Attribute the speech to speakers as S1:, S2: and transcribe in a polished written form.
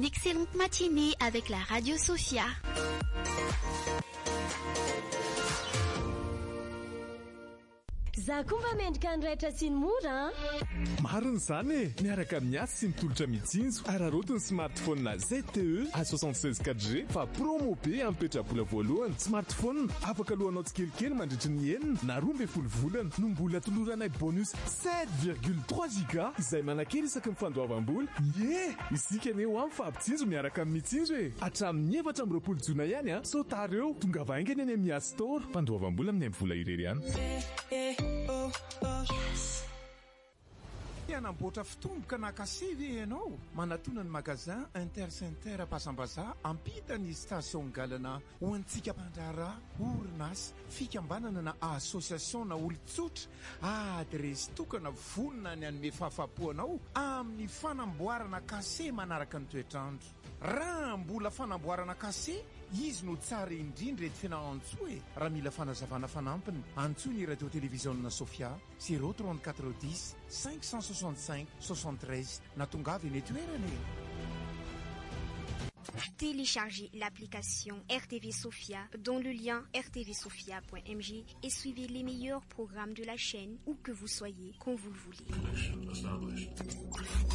S1: une excellente matinée avec la Radio Sophia.
S2: Za komba mendrika andraitra sy ny mora
S3: mariny zany e miaraka amin'ny asy sy mitolotra mitsinjo ararotiny smartphone na ZTE A76 4G fa promo be ampetrabola voalohany smartphone afaka lohanao tsikelikely mandritry ny enina na 12 volana no mbola toloranay bonus 7,3 giga izay manakely isaky ny fandoavam-bola isika aneo amin'ny fampitsinjo miaraka amin'ny mitsinjo e hatramin'ny 4 jona ihany a sotareo tonga vaingany any amin'ny App Store fandoavam-bola amin'ny vola irery ihany
S4: Anamboatra fitomboka na kasivy ianao manatona ny magazin Intercenter Pasambaza ampita ny station galana ho antsika mpandrara orinasa fikambanana na association na olon-tsotra adresy tokana vonona ny anome fahafapoanao amin'ny fanamboarana kase manaraka ny toetrandro raha mbola fanamboarana kase izy no tsara indrindra ety fiana antso e raha mila fanazavana fanampiny antso ny radio télévision na Sofia 03410 565 73 na tongavy eny toerana.
S5: Téléchargez l'application RTV Sofia dont le lien rtvsofia.mg et suivez les meilleurs programmes de la chaîne où que vous soyez, quand vous le voulez.